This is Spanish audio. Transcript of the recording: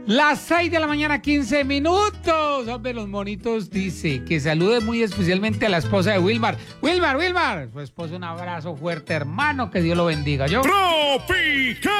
Las 6 de la mañana, 15 minutos. Hombre, los monitos dice que salude muy especialmente a la esposa de Wilmar. Wilmar, su esposa, un abrazo fuerte, hermano, que Dios lo bendiga. Yo. Tropical.